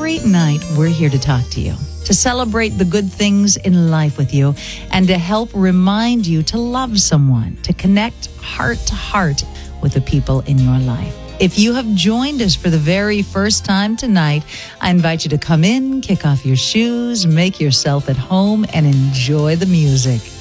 every night we're here to talk to you, to celebrate the good things in life with you, and to help remind you to love someone, to connect heart to heart with the people in your life. If you have joined us for the very first time tonight, I invite you to come in, kick off your shoes, make yourself at home, and enjoy the music.